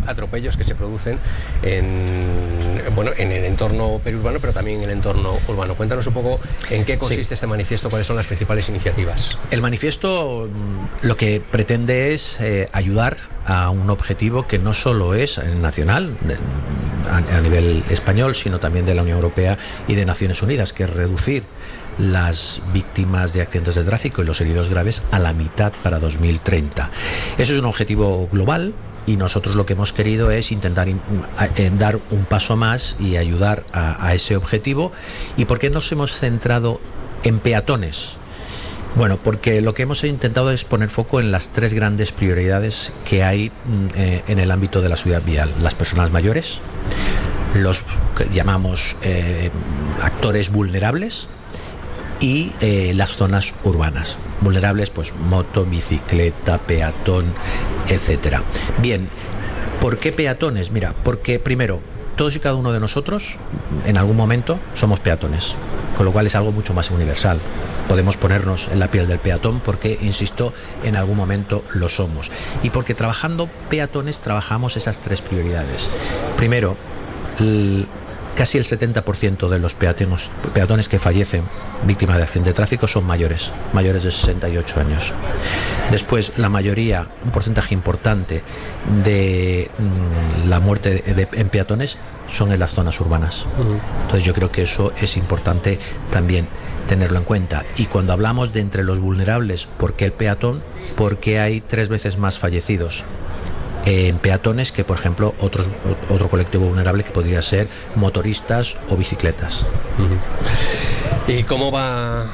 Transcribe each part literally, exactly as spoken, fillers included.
atropellos que se producen en, bueno, en el entorno periurbano, pero también en el entorno urbano. Cuéntanos un poco en qué consiste sí. este manifiesto, cuáles son las principales iniciativas. El manifiesto lo que pretende es eh, ayudar a un objetivo que no solo es nacional, a, a nivel español, sino también de la Unión Europea y de Naciones Unidas, que es reducir las víctimas de accidentes de tráfico y los heridos graves a la mitad para dos mil treinta. Eso es un objetivo global y nosotros lo que hemos querido es intentar in, a, en dar un paso más y ayudar a, a ese objetivo. ¿Y por qué nos hemos centrado en peatones? Bueno, porque lo que hemos intentado es poner foco en las tres grandes prioridades que hay eh, en el ámbito de la seguridad vial. Las personas mayores, los que llamamos eh, actores vulnerables y eh, las zonas urbanas. Vulnerables, pues moto, bicicleta, peatón, etcétera. Bien, ¿por qué peatones? Mira, porque primero, todos y cada uno de nosotros, en algún momento, somos peatones, con lo cual es algo mucho más universal. Podemos ponernos en la piel del peatón porque, insisto, en algún momento lo somos. Y porque trabajando peatones trabajamos esas tres prioridades. Primero, el, casi el setenta por ciento de los peatones, peatones que fallecen víctimas de accidente de tráfico son mayores, mayores de sesenta y ocho años. Después, la mayoría, un porcentaje importante de mmm, la muerte de, de, en peatones son en las zonas urbanas. Uh-huh. Entonces yo creo que eso es importante también tenerlo en cuenta. Y cuando hablamos de entre los vulnerables, ¿por qué el peatón? Porque hay tres veces más fallecidos en peatones que, por ejemplo, otros, otro colectivo vulnerable que podría ser motoristas o bicicletas. Uh-huh. ¿Y cómo va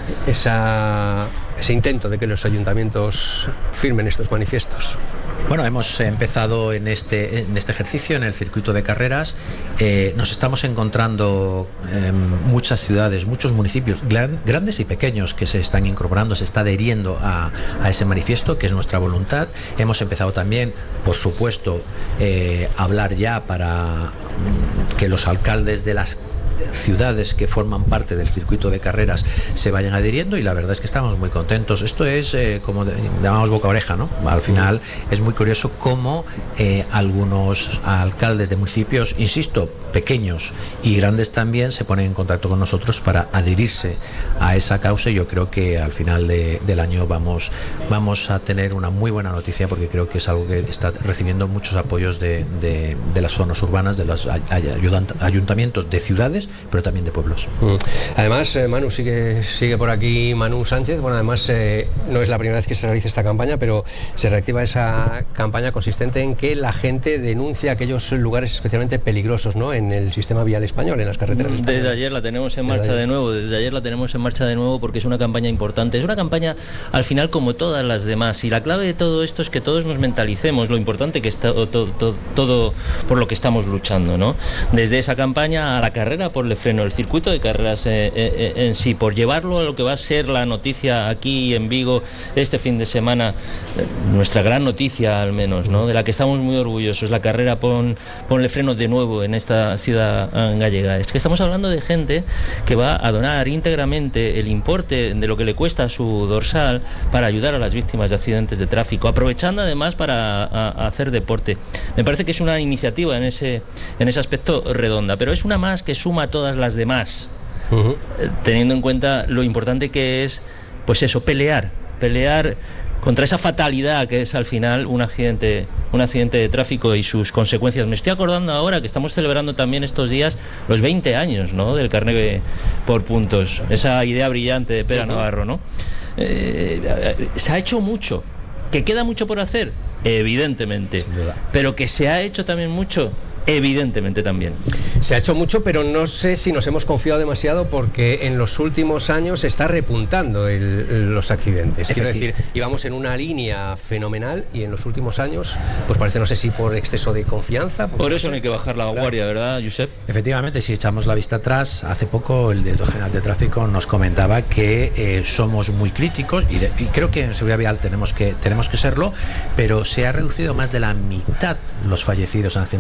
esa, ese intento de que los ayuntamientos firmen estos manifiestos? Bueno, hemos empezado en este, en este ejercicio, en el circuito de carreras. Eh, nos estamos encontrando eh, muchas ciudades, muchos municipios, gran, grandes y pequeños, que se están incorporando, se está adheriendo a, a ese manifiesto, que es nuestra voluntad. Hemos empezado también, por supuesto, eh, a hablar ya para que los alcaldes de las ciudades que forman parte del circuito de carreras se vayan adhiriendo, y la verdad es que estamos muy contentos. Esto es eh, como de, llamamos boca a oreja, ¿no? Al final es muy curioso cómo eh, algunos alcaldes de municipios, insisto, pequeños y grandes también, se ponen en contacto con nosotros para adherirse a esa causa, y yo creo que al final de, del año vamos, vamos a tener una muy buena noticia, porque creo que es algo que está recibiendo muchos apoyos de, de, de las zonas urbanas, de los ayuntamientos de ciudades, pero también de pueblos. Además, eh, Manu, sigue, sigue por aquí Manu Sánchez. Bueno, además eh, no es la primera vez que se realiza esta campaña, pero se reactiva esa campaña consistente en que la gente denuncia aquellos lugares especialmente peligrosos, ¿no?, en el sistema vial español, en las carreteras españolas. Desde ayer la tenemos en marcha de nuevo, desde ayer la tenemos en marcha de nuevo porque es una campaña importante. Es una campaña, al final, como todas las demás, y la clave de todo esto es que todos nos mentalicemos lo importante que está todo, todo, todo por lo que estamos luchando, ¿no? Desde esa campaña a la carrera por el freno, el circuito de carreras eh, eh, en sí, por llevarlo a lo que va a ser la noticia aquí en Vigo este fin de semana, eh, nuestra gran noticia al menos, ¿no?, de la que estamos muy orgullosos, la carrera pon, ponle freno de nuevo en esta ciudad gallega. Es que estamos hablando de gente que va a donar íntegramente el importe de lo que le cuesta su dorsal para ayudar a las víctimas de accidentes de tráfico, aprovechando además para a, a hacer deporte. Me parece que es una iniciativa en ese, en ese aspecto redonda, pero es una más que suma a todas las demás, uh-huh. eh, teniendo en cuenta lo importante que es, pues eso, pelear, pelear contra esa fatalidad que es al final un accidente, un accidente de tráfico y sus consecuencias. Me estoy acordando ahora que estamos celebrando también estos días los veinte años, ¿no?, del carné por puntos, esa idea brillante de Pera uh-huh. Navarro, ¿no? Eh, se ha hecho mucho, que queda mucho por hacer, evidentemente, pero que se ha hecho también mucho, evidentemente también. Se ha hecho mucho, pero no sé si nos hemos confiado demasiado, porque en los últimos años está repuntando el, los accidentes. Quiero decir, íbamos en una línea fenomenal y en los últimos años, pues parece, no sé si por exceso de confianza. Por, por eso no hay que bajar la guardia, ¿verdad, Josep? Efectivamente, si echamos la vista atrás, hace poco el director general de tráfico nos comentaba que eh, somos muy críticos, y, de, y creo que en seguridad vial tenemos que, tenemos que serlo, pero se ha reducido más de la mitad los fallecidos en accidentes de tráfico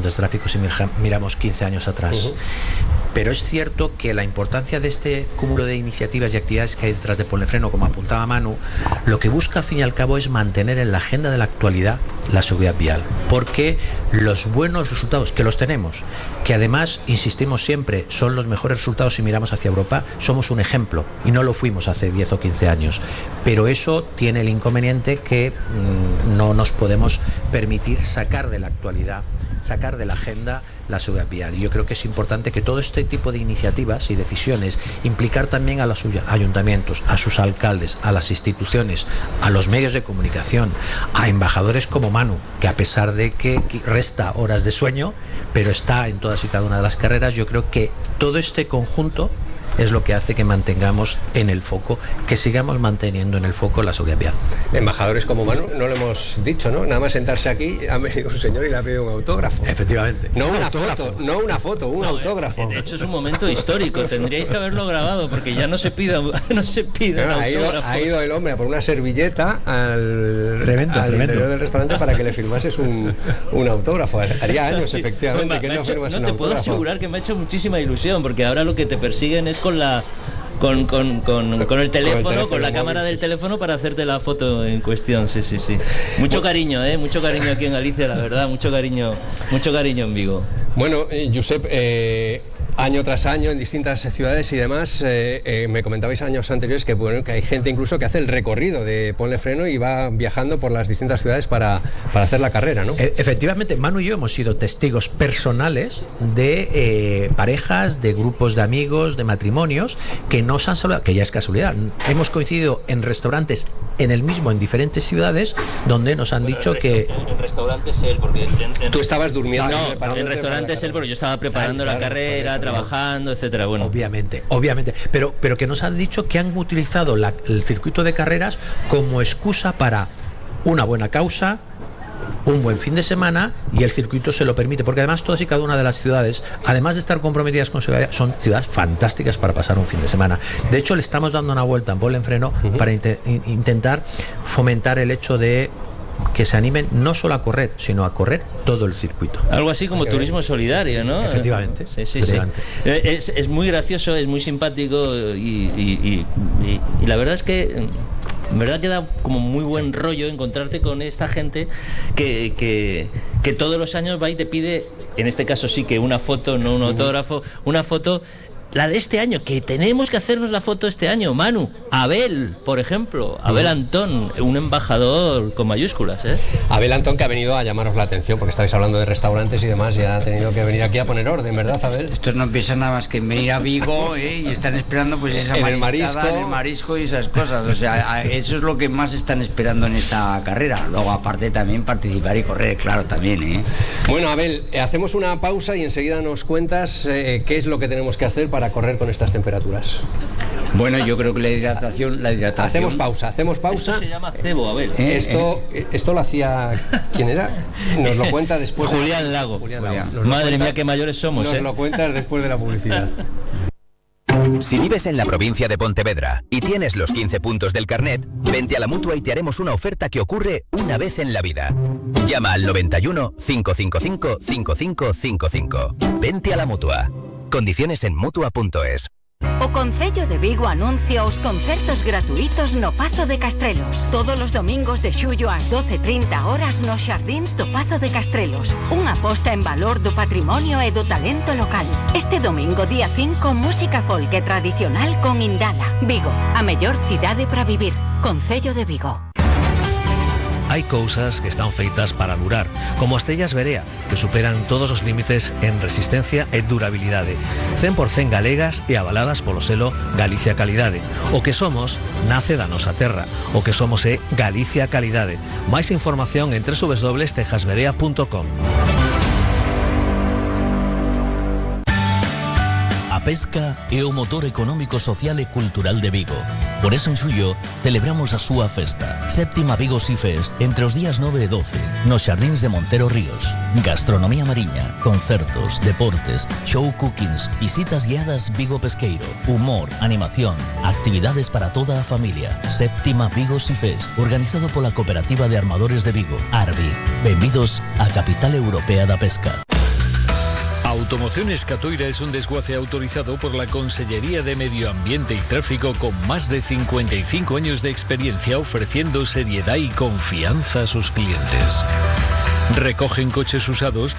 si miramos quince años atrás. Uh-huh. Pero es cierto que la importancia de este cúmulo de iniciativas y actividades que hay detrás de Ponle Freno, como apuntaba Manu, lo que busca al fin y al cabo es mantener en la agenda de la actualidad la seguridad vial, porque los buenos resultados, que los tenemos, que además, insistimos siempre, son los mejores resultados si miramos hacia Europa, somos un ejemplo, y no lo fuimos hace diez o quince años, pero eso tiene el inconveniente que mmm, no nos podemos permitir sacar de la actualidad, sacar de la agenda la seguridad vial. Y yo creo que es importante que todo este tipo de iniciativas y decisiones, implicar también a los ayuntamientos, a sus alcaldes, a las instituciones, a los medios de comunicación, a embajadores como Manu, que a pesar de que resta horas de sueño, pero está en todas y cada una de las carreras, yo creo que todo este conjunto es lo que hace que mantengamos en el foco, que sigamos manteniendo en el foco la seguridad vial. Embajadores como Manu, no lo hemos dicho, ¿no? Nada más sentarse aquí, ha venido un señor y le ha pedido un autógrafo. Efectivamente. No una foto, no una foto, un no, autógrafo. De hecho es un momento histórico, tendríais que haberlo grabado, porque ya no se pide, no se pide no, ha, ido, ha ido el hombre a por una servilleta al, tremendo, al tremendo. interior del restaurante para que le firmases un, un autógrafo. Haría años, sí, efectivamente, bueno, que no hecho, firmas no un te autógrafo. Puedo asegurar que me ha hecho muchísima ilusión, porque ahora lo que te persiguen es con la Con, con, con, con el teléfono, con, el teléfono, con la cámara del teléfono para hacerte la foto en cuestión, sí, sí, sí. Mucho cariño, ¿eh? Mucho cariño aquí en Galicia, la verdad, mucho cariño, mucho cariño en Vigo. Bueno, eh, Josep, eh, año tras año en distintas ciudades y demás, eh, eh, me comentabais años anteriores que, bueno, que hay gente incluso que hace el recorrido de Ponle Freno y va viajando por las distintas ciudades para, para hacer la carrera, ¿no? E- efectivamente, Manu y yo hemos sido testigos personales de eh, parejas, de grupos de amigos, de matrimonios que nos han saludado, que ya es casualidad. Hemos coincidido en restaurantes en el mismo, en diferentes ciudades, donde nos han bueno, dicho que... En restaurantes él, porque... En, en... Tú estabas durmiendo. No, en restaurantes él, porque yo estaba preparando claro, la claro, carrera, claro, trabajando, etcétera. Bueno. Obviamente, obviamente. Pero, pero que nos han dicho que han utilizado la, el circuito de carreras como excusa para una buena causa, un buen fin de semana, y el circuito se lo permite, porque además todas y cada una de las ciudades, además de estar comprometidas con seguridad, son ciudades fantásticas para pasar un fin de semana. De hecho, le estamos dando una vuelta en Ponle Freno uh-huh. para int- intentar fomentar el hecho de que se animen no solo a correr, sino a correr todo el circuito. Algo así como turismo solidario, ¿no? Efectivamente. Sí, sí, sí. Es, es muy gracioso, es muy simpático y, y, y, y, y la verdad es que en verdad que da como muy buen rollo encontrarte con esta gente que, que, que todos los años va y te pide, en este caso sí que una foto, no un autógrafo, una foto. La de este año, que tenemos que hacernos la foto este año, Manu. Abel, por ejemplo, Abel Antón, un embajador con mayúsculas, ¿eh? Abel Antón, que ha venido a llamaros la atención, porque estáis hablando de restaurantes y demás, y ha tenido que venir aquí a poner orden, ¿verdad, Abel? Estos no piensan nada más que en venir a Vigo, ¿eh? Y están esperando pues esa en mariscada, el marisco. el marisco y esas cosas. O sea, eso es lo que más están esperando en esta carrera. Luego, aparte, también participar y correr, claro, también, ¿eh? Bueno, Abel, eh, hacemos una pausa y enseguida nos cuentas eh, qué es lo que tenemos que hacer para correr con estas temperaturas. Bueno, yo creo que la hidratación, la hidratación... Hacemos pausa, hacemos pausa. Esto se llama cebo, Abel. Eh, esto, eh. esto lo hacía... ¿Quién era? Nos lo cuenta después... Julián de... Lago. Julián Lago. Julián. Madre cuenta... mía, qué mayores somos, Nos ¿eh? lo cuentas después de la publicidad. Si vives en la provincia de Pontevedra y tienes los quince puntos del carnet, vente a la Mutua y te haremos una oferta que ocurre una vez en la vida. Llama al noventa y uno, cinco cinco cinco, cinco cinco cinco cinco. Vente a la Mutua. Condiciones en mutua punto es. O Concello de Vigo anuncia os concertos gratuitos no Pazo de Castrelos. Todos los domingos de xullo ás doce e trinta horas nos xardíns do Pazo de Castrelos. Unha posta en valor do patrimonio e do talento local. Este domingo, día cinco, música folk e tradicional con Indala. Vigo, a mellor cidade para vivir. Concello de Vigo. Hai cousas que están feitas para durar, como as tellas Berea, que superan todos os límites en resistencia e durabilidade, cen por cento galegas e avaladas polo selo Galicia Calidade. O que somos nace da nosa terra, o que somos é Galicia Calidade. Máis información en doble u doble u doble u punto tejas berea punto com. A pesca é o motor económico, social e cultural de Vigo. Por eso en xullo celebramos a súa festa, Séptima Vigo Sea Fest, entre os días nove e doce, nos xardíns de Montero Ríos. Gastronomía mariña, concertos, deportes, show cookings, visitas guiadas Vigo Pesqueiro, humor, animación, actividades para toda a familia. Séptima Vigo Sea Fest, organizado pola Cooperativa de Armadores de Vigo, Arbi. Benvidos á capital europea da pesca. Automoción Escatoira es un desguace autorizado por la Consellería de Medio Ambiente y Tráfico con más de cincuenta y cinco años de experiencia ofreciendo seriedad y confianza a sus clientes. Recogen coches usados